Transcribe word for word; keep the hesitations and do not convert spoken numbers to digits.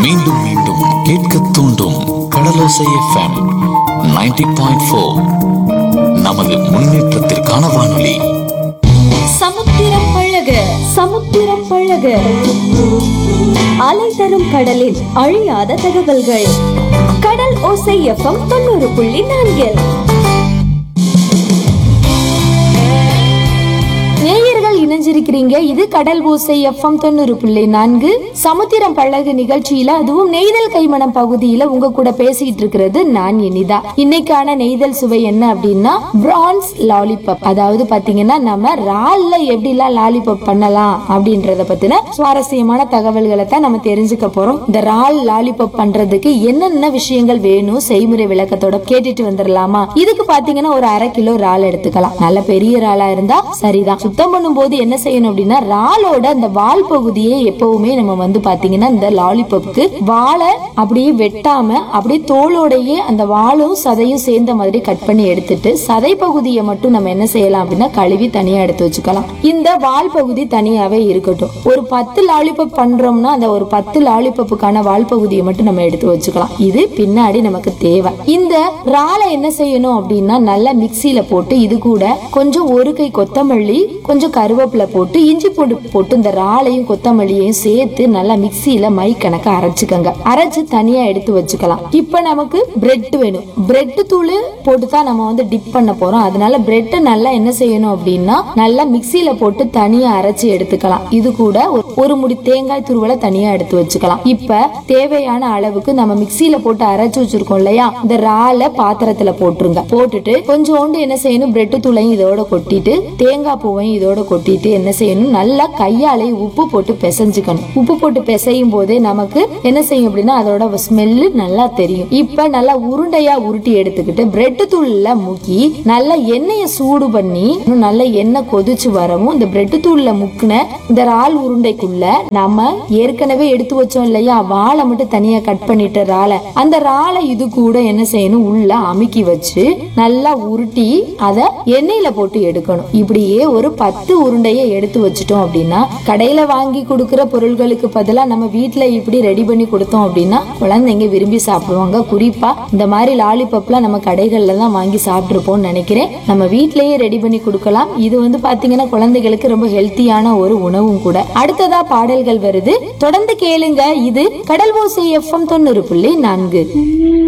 மீண்டும் மீண்டும் கேட்க தூண்டும் கடலோசை எஃப்எம் நைன்டி பாயிண்ட் ஃபோர். நமது முன்னேற்றத்திற்கான வானொலி. சமுத்திரம் பழக சமுத்திரம் பழக அலை தரும் கடலில் அழியாத தகவல்கள். கடல் ஓசை எஃப்எம் தொண்ணூறு புள்ளி நான்கில் நேயர்கள் இணைஞ்சிருக்கிறீங்க. இது கடல் ஓசை எஃப்எம் தொண்ணூறு புள்ளி நான்கு சமுத்திரம் பழகு நிகழ்ச்சியில, அதுவும் நெய்தல் கைமணம் பகுதியில உங்க கூட பேசிட்டு இருக்கிறது நான் இனிதா. இன்னைக்கான நெய்தல் சுவை என்ன அப்படின்னா பிரான்ஸ் லாலிபப். அதாவது பாத்தீங்கன்னா நம்ம ரால்ல எப்படிலாம் லாலிபப் பண்ணலாம் அப்படின்றத பத்தின சுவாரஸ்யமான தகவல்களை தான் நம்ம தெரிஞ்சுக்க போறோம். இந்த ரால் லாலிபப் பண்றதுக்கு என்னென்ன விஷயங்கள் வேணும் செய்முறை விளக்கத்தோட கேட்டுட்டு வந்துடலாமா? இதுக்கு பாத்தீங்கன்னா ஒரு அரை கிலோ ரால் எடுத்துக்கலாம். நல்ல பெரிய ராலா இருந்தா சரிதான். சுத்தம் பண்ணும் போது என்ன செய்யணும் அப்படின்னா ராலோட அந்த வால் பகுதியை எப்பவுமே நம்ம வந்து பாத்தீங்கன்னா இந்த லாலிபப்புக்கு வாழை அப்படியே வெட்டாம அப்படியே தோலோடையே அந்த வாலும் சதையும் சேர்ந்த மாதிரி கட் பண்ணி எடுத்துட்டு சதை பகுதியை மட்டும் நம்ம என்ன செய்யலாம் அப்படின்னா கழுவி தனியா எடுத்து வச்சுக்கலாம். இந்த வால் பகுதி தனியாவே இருக்கட்டும். ஒரு பத்து லாலிபப் பண்றோம்னா அந்த ஒரு பத்து லாலிபப்புக்கான வால் பகுதியை மட்டும் நம்ம எடுத்து வச்சுக்கலாம். இது பின்னாடி நமக்கு தேவை. இந்த ராலை என்ன செய்யணும் அப்படின்னா நல்லா மிக்சியில போட்டு இது கூட கொஞ்சம் ஒரு கை கொத்தமல்லி, கொஞ்சம் கருவேப்பிலை போட்டு இஞ்சி பூண்டு போட்டு இந்த ராலையும் கொத்தமல்லியையும் சேர்த்து நல்லா மிக்சியில மை கணக்க அரைச்சுக்கங்க. அரைச்சு தனியா எடுத்து வச்சுக்கலாம். இப்ப நமக்கு பிரெட் வேணும். பிரெட் தூள் போட்டு தான் நம்ம வந்து டிப் பண்ண போறோம். அதனால பிரெட் நல்லா என்ன செய்யணும் அப்படின்னா நல்லா மிக்சியில போட்டு தனியா அரைச்சு எடுத்துக்கலாம். இது கூட ஒரு முடி தேங்காய் துருவலை தனியா எடுத்து வச்சுக்கலாம். இப்ப தேவையான அளவுக்கு நம்ம மிக்சியில போட்டு அரைச்சு வச்சிருக்கோம் இல்லையா, இந்த ராலை பாத்திரத்துல போட்டுருங்க. போட்டுட்டு கொஞ்சோண்டு என்ன செய்யணும், பிரெட் தூளையும் இதோட கொட்டிட்டு தேங்காய் பூவையும் இதோட கொட்டிட்டு என்ன செய்யணும், நல்லா கையாலே உப்பு போட்டு பிசைஞ்சுக்கணும். உப்பு போட்டு பிசையும் போதே நமக்கு என்ன செய்யும் அப்படின்னா அதோட ஸ்மெல்லு நல்லா தெரியும். இப்ப நல்லா உருண்டையா உருட்டி எடுத்துக்கிட்டு பிரெட் தூள்ல முக்கி நல்லா எண்ணெயை சூடு பண்ணி நல்ல எண்ணெய் கொதிச்சு வரவும் இந்த பிரெட் தூள்ல முக்கின இந்த ரால் உருண்டைக்குள்ள நம்ம ஏற்கனவே எடுத்து வச்சோம் இல்லையா வாழை மட்டும் தனியா கட் பண்ணிட்டு ராலை, அந்த ராலை இது கூட என்ன செய்யணும் உள்ள அமுக்கி வச்சு நல்லா உருட்டி அதை எண்ணெயில போட்டு எடுக்கணும். இப்படியே ஒரு பத்து உருண்டைய எடுத்து வச்சுட்டோம் அப்படின்னா கடையில வாங்கி கொடுக்கிற பொருள்களுக்கு பதிலா நம்ம வீட்டுல இப்படி ரெடி பண்ணி கொடுத்தோம் அப்படின்னா குழந்தைங்க விரும்பி சாப்பிடுவாங்க. குறிப்பா இந்த மாதிரி லாலிபப்லாம் நம்ம கடைகள்ல தான் வாங்கி சாப்பிட்டுருப்போம்னு நினைக்கிறேன். நம்ம வீட்லயே ரெடி பண்ணி கொடுக்கலாம். இது வந்து பாத்தீங்கன்னா குழந்தைகளுக்கு ரொம்ப ஹெல்த்தியான ஒரு உணவும் கூட. அடுத்ததா பாடல்கள் வருது, தொடர்ந்து கேளுங்க. இது கடல் ஓசை எஃப்எம் தொண்ணூறு புள்ளி நான்கு.